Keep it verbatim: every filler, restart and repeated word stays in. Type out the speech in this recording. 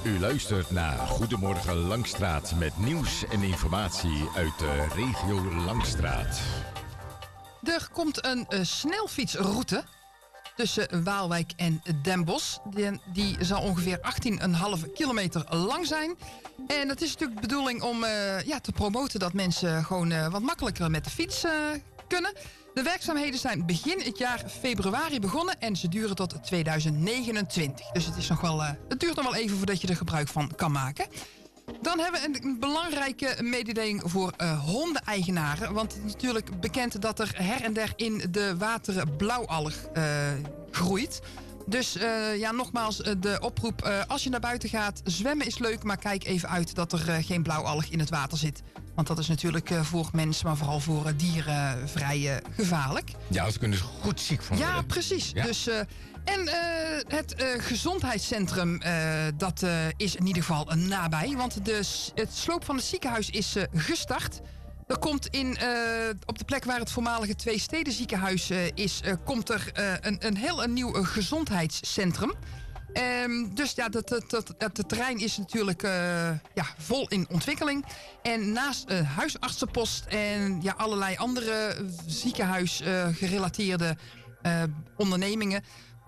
U luistert naar Goedemorgen Langstraat met nieuws en informatie uit de regio Langstraat. Er komt een uh, snelfietsroute tussen Waalwijk en Den Bosch. Die, die zal ongeveer achttien komma vijf kilometer lang zijn. En het is natuurlijk de bedoeling om uh, ja, te promoten dat mensen gewoon uh, wat makkelijker met de fiets uh, kunnen. De werkzaamheden zijn begin het jaar februari begonnen en ze duren tot tweeduizend negenentwintig. Dus het, is nog wel, uh, het duurt nog wel even voordat je er gebruik van kan maken. Dan hebben we een, een belangrijke mededeling voor uh, hondeneigenaren. Want het is natuurlijk bekend dat er her en der in de wateren blauwalg uh, groeit. Dus uh, ja, nogmaals de oproep. Uh, als je naar buiten gaat, zwemmen is leuk, maar kijk even uit dat er uh, geen blauwalg in het water zit. Want dat is natuurlijk uh, voor mensen, maar vooral voor uh, dieren vrij uh, gevaarlijk. Ja, ze kunnen er goed ziek van worden. Ja, precies. Ja. Dus, uh, en uh, het uh, gezondheidscentrum, uh, dat uh, is in ieder geval uh, nabij. Want de, het sloop van het ziekenhuis is uh, gestart. Er komt in, uh, op de plek waar het voormalige Tweestedenziekenhuis uh, is, uh, komt er uh, een, een heel een nieuw uh, gezondheidscentrum. Um, dus ja, dat, dat, dat, dat terrein is natuurlijk uh, ja, vol in ontwikkeling. En naast uh, huisartsenpost en ja, allerlei andere ziekenhuisgerelateerde uh, uh, ondernemingen